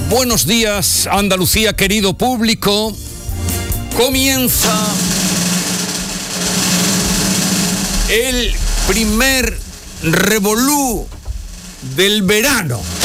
Buenos días, Andalucía, querido público. Comienza el primer revolú del verano.